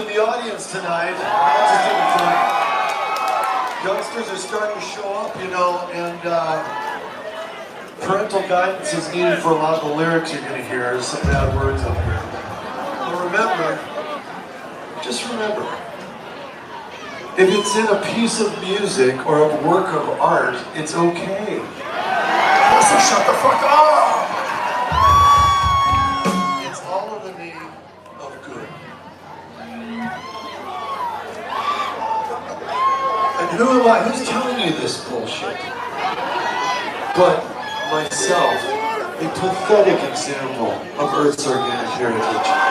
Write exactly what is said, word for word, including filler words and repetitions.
in the audience tonight, not just in the front. Youngsters are starting to show up, you know, and uh, parental guidance is needed for a lot of the lyrics you're going to hear. There's some bad words up here. But remember, just remember, if it's in a piece of music or a work of art, it's okay. So shut the fuck up! It's all in the name of good. And who am I? Who's telling you this bullshit? But myself, a pathetic example of Earth's organic heritage.